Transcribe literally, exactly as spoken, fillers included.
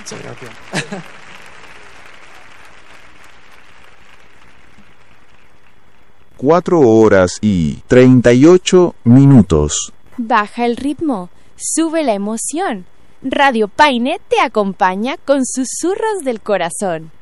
Muchas gracias. Cuatro horas y treinta y ocho minutos. Baja el ritmo, sube la emoción. Radio Paine te acompaña con susurros del corazón.